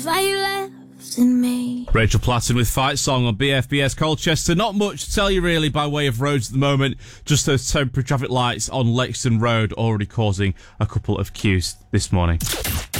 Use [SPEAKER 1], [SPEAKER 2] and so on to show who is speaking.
[SPEAKER 1] Why you left in me?
[SPEAKER 2] Rachel Platten with Fight Song on BFBS Colchester. Not much to tell you really by way of roads at the moment. Just those temporary traffic lights on Lexington Road already causing a couple of queues this morning.